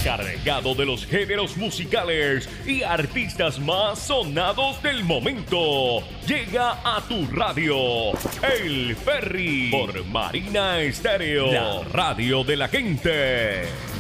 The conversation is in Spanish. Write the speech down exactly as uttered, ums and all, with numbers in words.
cargado de los géneros musicales y artistas más sonados del momento. Llega a tu radio, El Ferry, por Marina Estéreo, la radio de la gente.